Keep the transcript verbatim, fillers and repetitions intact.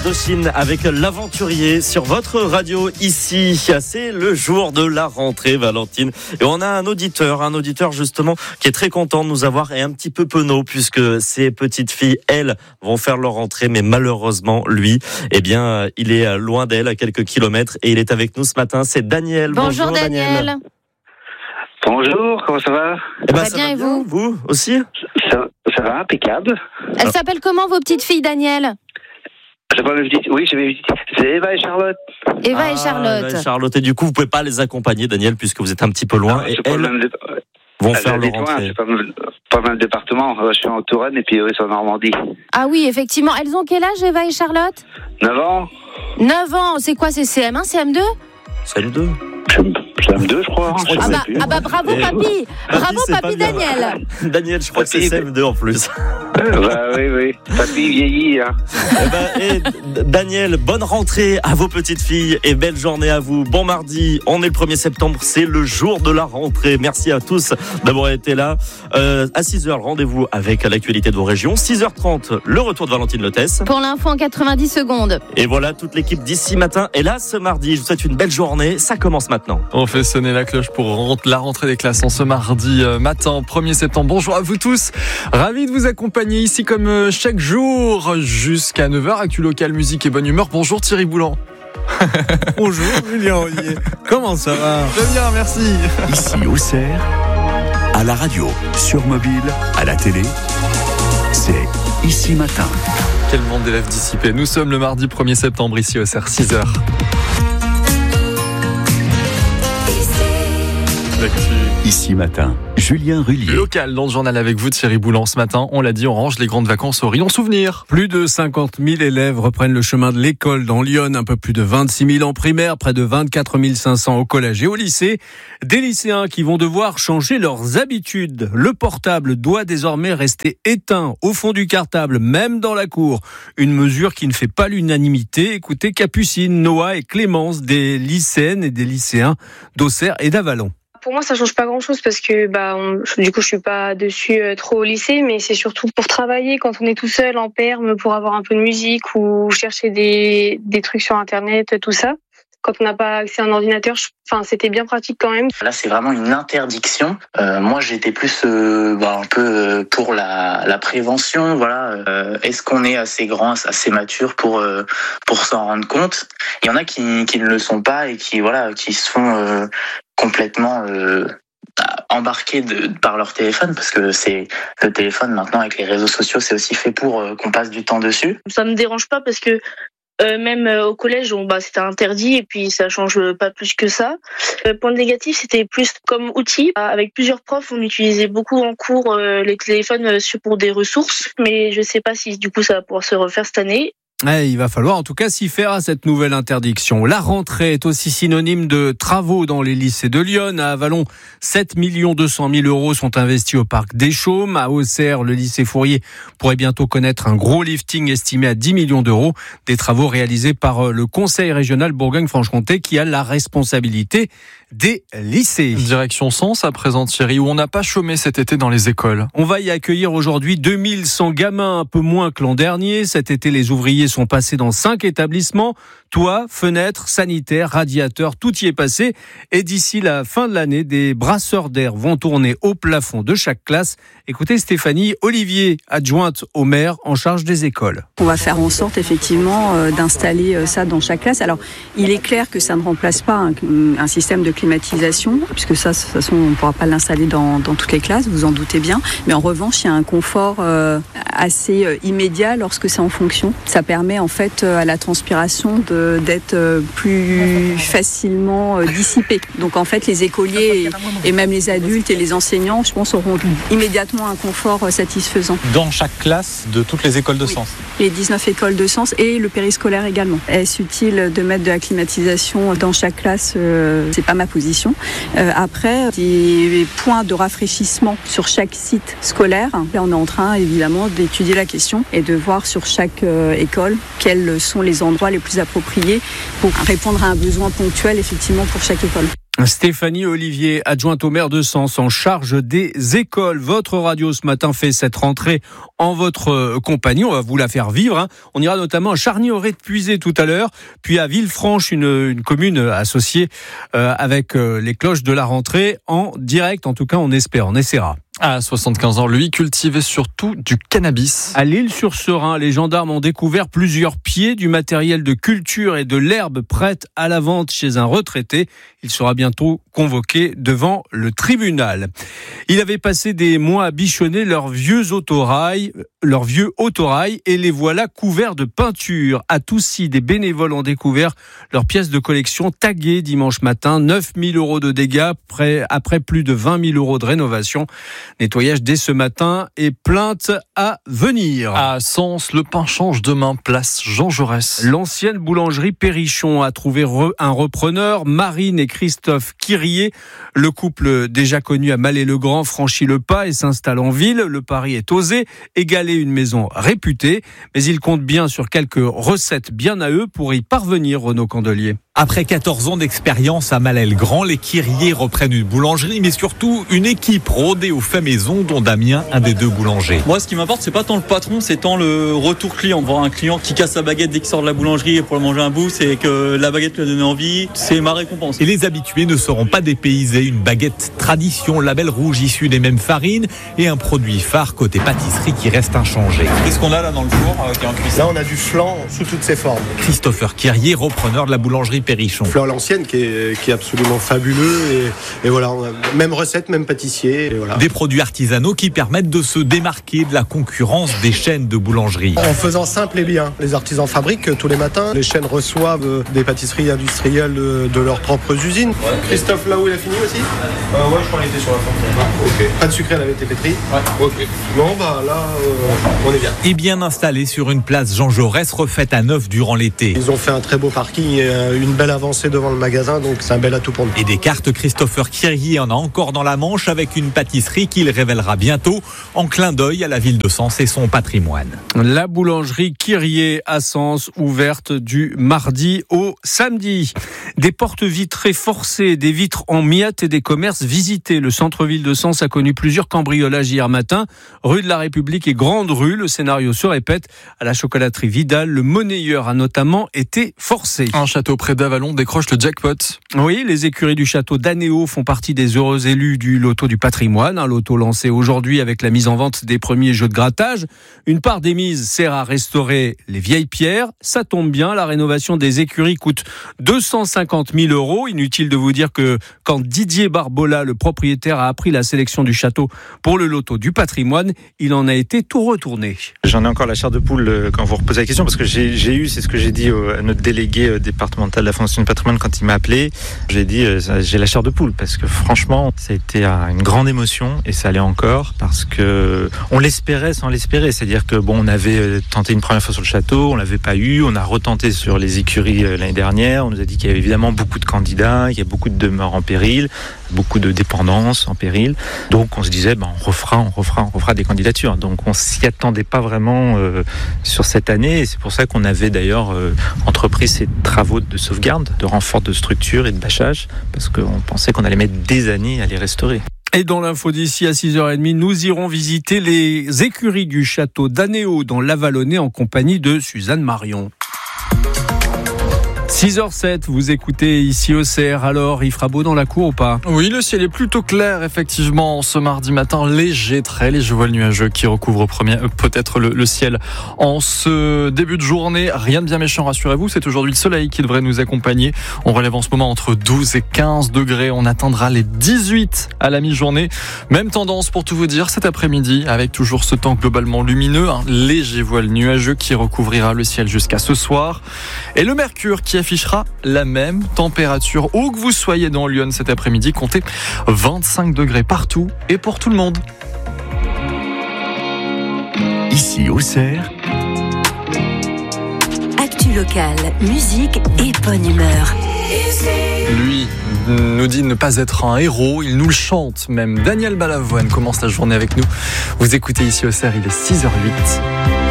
Indochine avec l'aventurier sur votre radio ici. C'est le jour de la rentrée, Valentine. Et on a un auditeur, un auditeur justement qui est très content de nous avoir et un petit peu penaud puisque ces petites filles, elles, vont faire leur rentrée. Mais malheureusement, lui, eh bien, il est loin d'elle à quelques kilomètres et il est avec nous ce matin. C'est Daniel. Bonjour, Bonjour Daniel. Daniel. Bonjour, comment ça va? Eh ben, ça, ça bien va et bien, vous Vous aussi? ça, ça va, impeccable. Elles s'appellent comment vos petites filles, Daniel? C'est pas mes petites, oui, j'ai mes petites. C'est Eva et Charlotte. Eva ah, et Charlotte. Eva et Charlotte. Et du coup, vous pouvez pas les accompagner, Daniel, puisque vous êtes un petit peu loin. Ah, et elles elles de... vont elles faire leur loin, rentrée. c'est pas mal, pas mal de départements. Je suis en Touraine et puis eux sont en Normandie. Ah oui, effectivement. Elles ont quel âge, Eva et Charlotte? neuf ans. neuf ans. C'est quoi, c'est C M un, C M deux? C M deux. C'est M deux, je crois. Je crois ah, que bah, c'est ah bah bravo, Et... papy. Bravo, c'est papy Daniel. Daniel, je crois Papy, que c'est C M deux en plus. Bah oui, oui. Papy vieillit, hein. Eh ben, et Daniel, bonne rentrée à vos petites filles et belle journée à vous. Bon mardi, on est le premier septembre, c'est le jour de la rentrée. Merci à tous d'avoir été là. Euh, à six heures, rendez-vous avec l'actualité de vos régions. six heures trente, le retour de Valentine Lotès. Pour l'info en quatre-vingt-dix secondes. Et voilà, toute l'équipe d'ici matin est là ce mardi. Je vous souhaite une belle journée. Ça commence maintenant. On fait sonner la cloche pour la rentrée des classes en ce mardi matin, premier septembre. Bonjour à vous tous. Ravi de vous accompagner ici comme chaque jour jusqu'à neuf heures. Actu local, musique et bonne humeur. Bonjour Thierry Boulan. Bonjour Julien Ollier. Comment ça va? Très bien, merci. Ici Auxerre, à la radio, sur mobile, à la télé, c'est Ici Matin. Quel monde d'élèves dissipés. Nous sommes le mardi premier septembre ici au Auxerre, six heures. Ici Matin, Julien Rullier. Local dans le journal avec vous Thierry Boulan. Ce matin, on l'a dit, on range les grandes vacances au rayon souvenir. Plus de cinquante mille élèves reprennent le chemin de l'école dans Lyon, un peu plus de vingt-six mille en primaire, près de vingt-quatre mille cinq cents au collège et au lycée. Des lycéens qui vont devoir changer leurs habitudes. Le portable doit désormais rester éteint au fond du cartable, même dans la cour. Une mesure qui ne fait pas l'unanimité. Écoutez Capucine, Noah et Clémence, des lycéennes et des lycéens d'Auxerre et d'Avallon. Pour moi, ça change pas grand-chose parce que bah, on, du coup, je suis pas dessus euh, trop au lycée, mais c'est surtout pour travailler quand on est tout seul en perme, pour avoir un peu de musique ou chercher des, des trucs sur Internet, tout ça. Quand on n'a pas accès à un ordinateur, je, enfin, c'était bien pratique quand même. Là, c'est vraiment une interdiction. Euh, moi, j'étais plus euh, bah, un peu pour la, la prévention. Voilà. Euh, est-ce qu'on est assez grand, assez mature pour euh, pour s'en rendre compte? Il y en a qui qui ne le sont pas et qui voilà, qui sont euh, complètement euh, embarqués de, par leur téléphone, parce que c'est le téléphone maintenant avec les réseaux sociaux, c'est aussi fait pour euh, qu'on passe du temps dessus. Ça me dérange pas parce que Euh, même euh, au collège, on, bah, c'était interdit et puis ça change pas plus que ça. Le point négatif, c'était plus comme outil. Avec plusieurs profs, on utilisait beaucoup en cours euh, les téléphones euh, pour des ressources, mais je sais pas si du coup ça va pouvoir se refaire cette année. Eh, il va falloir en tout cas s'y faire à cette nouvelle interdiction. La rentrée est aussi synonyme de travaux dans les lycées de Lyon. À Avallon, sept millions deux cent mille euros sont investis au parc des Chaumes. À Auxerre, le lycée Fourier pourrait bientôt connaître un gros lifting estimé à dix millions d'euros. Des travaux réalisés par le Conseil régional Bourgogne-Franche-Comté qui a la responsabilité des lycées. Direction Sens à présent Thierry, où on n'a pas chômé cet été dans les écoles. On va y accueillir aujourd'hui deux mille cent gamins, un peu moins que l'an dernier. Cet été, les ouvriers sont passés dans cinq établissements. Toits, fenêtres, sanitaires, radiateurs, tout y est passé. Et d'ici la fin de l'année, des brasseurs d'air vont tourner au plafond de chaque classe. Écoutez Stéphanie Olivier, adjointe au maire en charge des écoles. On va faire en sorte effectivement euh, d'installer euh, ça dans chaque classe. Alors, il est clair que ça ne remplace pas un, un système de climatisation, puisque ça, de toute façon, on ne pourra pas l'installer dans, dans toutes les classes, vous en doutez bien. Mais en revanche, il y a un confort euh, assez euh, immédiat lorsque c'est en fonction. Ça permet en fait euh, à la transpiration de d'être plus facilement dissipé. Donc en fait les écoliers et même les adultes et les enseignants, je pense, auront immédiatement un confort satisfaisant. Dans chaque classe de toutes les écoles de oui. Sens. Les dix-neuf écoles de Sens et le périscolaire également. Est-ce utile de mettre de la climatisation dans chaque classe? euh, C'est pas ma position. Euh, après, des points de rafraîchissement sur chaque site scolaire. Là on est en train évidemment d'étudier la question et de voir sur chaque euh, école quels sont les endroits les plus appropriés pour répondre à un besoin ponctuel effectivement pour chaque école. Stéphanie Olivier, adjointe au maire de Sens en charge des écoles. Votre radio ce matin fait cette rentrée en votre compagnie. On va vous la faire vivre. Hein. On ira notamment à Charny-Auré-de-Puisé tout à l'heure, puis à Villefranche, une, une commune associée euh, avec euh, les cloches de la rentrée en direct. En tout cas, on espère, on essaiera. À soixante-quinze ans, lui cultivait surtout du cannabis. À l'Île-sur-Serein, les gendarmes ont découvert plusieurs pieds du matériel de culture et de l'herbe prête à la vente chez un retraité. Il sera bientôt convoqué devant le tribunal. Il avait passé des mois à bichonner leurs vieux autorails, leurs vieux autorails et les voilà couverts de peinture. À Toussy, des bénévoles ont découvert leurs pièces de collection taguées dimanche matin. neuf mille euros de dégâts après plus de vingt mille euros de rénovation. Nettoyage dès ce matin et plainte à venir. À Sens, le pain change demain, place Jean Jaurès. L'ancienne boulangerie Perrichon a trouvé re, un repreneur, Marine et Christophe Quirier. Le couple déjà connu à Mallet-le-Grand franchit le pas et s'installe en ville. Le pari est osé, égaler une maison réputée, mais il compte bien sur quelques recettes bien à eux pour y parvenir, Renaud Candelier. Après quatorze ans d'expérience à Mallet-le-Grand, les Quirier reprennent une boulangerie, mais surtout une équipe rodée au fait maison, dont Damien, un des deux boulangers. Moi, ce qui m'importe, c'est pas tant le patron, c'est tant le retour client. Voir un client qui casse sa baguette dès qu'il sort de la boulangerie pour manger un bout, c'est que la baguette lui a donné envie, c'est ma récompense. Et les habitués ne seront pas dépaysés. Une baguette tradition, label rouge issu des mêmes farines et un produit phare côté pâtisserie qui reste inchangé. Qu'est-ce qu'on a là dans le four euh, qui est en cuisson ? Là, on a du flan sous toutes ses formes. Christopher Quirier, repreneur de la boulangerie Perrichon. Flan à l'ancienne qui est, qui est absolument fabuleux et, et voilà, on a même recette, même pâtissier. Et voilà. Des produits artisanaux qui permettent de se démarquer de la concurrence des chaînes de boulangerie. En faisant simple et bien, les artisans fabriquent tous les matins. Les chaînes reçoivent des pâtisseries industrielles de, de leurs propres usines. Ouais. Christophe, là où il a fini aussi euh, Ouais, je crois qu'il était sur la fontaine. Ah, ok. Pas de sucré, elle avait été pétrie. Ouais. Ok. Bon, bah là, euh, on est bien. Et bien installé sur une place Jean Jaurès refaite à neuf durant l'été. Ils ont fait un très beau parking et une belle avancée devant le magasin, donc c'est un bel atout pour nous. Et des cartes, Christopher Quirier en a encore dans la Manche avec une pâtisserie qu'il révélera bientôt en clin d'œil à la ville de Sens et son patrimoine. La boulangerie Quirier à Sens, ouverte du mardi au samedi. Des portes vitrées forcées, des vitres en miettes et des commerces visités. Le centre-ville de Sens a connu plusieurs cambriolages hier matin. Rue de la République et Grande Rue, le scénario se répète. À la chocolaterie Vidal, le monnayeur a notamment été forcé. Un château près d'Avalon décroche le jackpot. Oui, les écuries du château d'Anéo font partie des heureux élus du loto du patrimoine. Un loto lancé aujourd'hui avec la mise en vente des premiers jeux de grattage. Une part des mises sert à restaurer les vieilles pierres. Ça tombe bien, la rénovation des écuries coûte deux cent cinquante mille euros. Inutile de vous dire que quand Didier Barbola, le propriétaire, a appris la sélection du château pour le loto du patrimoine, il en a été tout retourné. J'en ai encore la chair de poule quand vous reposez la question, parce que j'ai, j'ai eu, c'est ce que j'ai dit à notre délégué départemental de la Fondation du patrimoine quand il m'a appelé. J'ai dit, j'ai la chair de poule, parce que franchement, ça a été une grande émotion, et ça allait encore, parce que on l'espérait sans l'espérer. C'est-à-dire que bon, on avait tenté une première fois sur le château, on l'avait pas eu, on a retenté sur les écuries l'année dernière, on nous a dit qu'il y avait évidemment beaucoup de candidats, il y a beaucoup de demeures en péril, beaucoup de dépendances en péril. Donc on se disait, ben, on refera, on refera, on refera des candidatures. Donc on s'y attendait pas vraiment euh, sur cette année, et c'est pour ça qu'on avait d'ailleurs euh, entrepris ces travaux de sauvegarde, de renfort de structure et de bâchage, parce qu'on pensait qu'on allait mettre des années à les restaurer. Et dans l'info d'ici à six heures trente, nous irons visiter les écuries du château d'Anéo dans l'Avalonnais en compagnie de Suzanne Marion. six heures sept, vous écoutez ici au C R. Alors, il fera beau dans la cour ou pas ? Oui, le ciel est plutôt clair, effectivement, ce mardi matin. Léger, très léger voile nuageux qui recouvre premier, euh, peut-être le, le ciel en ce début de journée. Rien de bien méchant, rassurez-vous. C'est aujourd'hui le soleil qui devrait nous accompagner. On relève en ce moment entre douze et quinze degrés. On atteindra les dix-huit à la mi-journée. Même tendance pour tout vous dire cet après-midi, avec toujours ce temps globalement lumineux. Un léger voile nuageux qui recouvrira le ciel jusqu'à ce soir. Et le mercure qui affichera la même température où que vous soyez dans Lyon cet après-midi. Comptez vingt-cinq degrés partout et pour tout le monde. Ici au Cerf, actu locale, musique et bonne humeur. Lui nous dit ne pas être un héros, il nous le chante même. Daniel Balavoine commence la journée avec nous. Vous écoutez ici au Cerf, il est six heures huit.